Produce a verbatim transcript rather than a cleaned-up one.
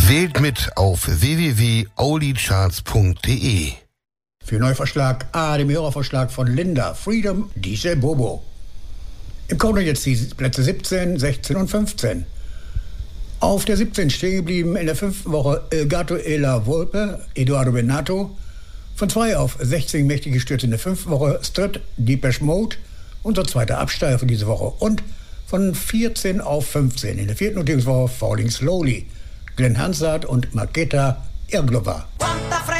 Wählt mit auf w w w punkt oldie-charts punkt d e. Für Neuvorschlag A, dem Hörervorschlag von Linda, Freedom, D J Bobo. Im Countdown jetzt die Plätze siebzehn, sechzehn und fünfzehn. Auf der siebzehn stehen geblieben in der fünften Woche Il Gatto e la Volpe, Edoardo Bennato. Von zwei auf sechzehn mächtig gestürzt in der fünften Woche Strit, Depeche Mode, unser zweiter Absteiger für diese Woche. Und von vierzehn auf fünfzehn in der vierten Notierungswoche Falling Slowly, Glenn Hansard und Marketa Irglova.